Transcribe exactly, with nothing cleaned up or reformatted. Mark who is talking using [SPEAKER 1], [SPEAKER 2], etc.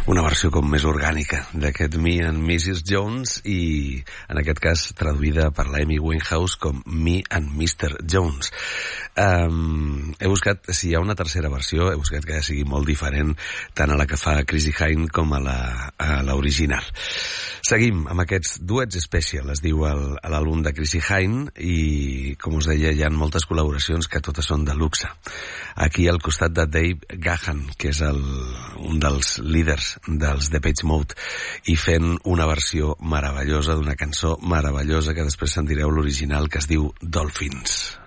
[SPEAKER 1] una versió com més orgànica d'aquest Me and missus Jones, i en aquest cas traduïda per la Amy Winehouse com Me and mister Jones. Um, he buscat si hi ha una tercera versió, he buscat que sigui molt diferent tant a la que fa Chrissie Hynde com a l'original. Seguim amb aquests duets special, es diu l'àlbum de Chrissie Hynde, i com us deia hi ha moltes col·laboracions que totes són de luxe. Aquí al costat de Dave Gahan, que és el, un dels líders dels Depeche Mode, i fent una versió meravellosa d'una cançó meravellosa que després sentireu l'original, que es diu Dolphins.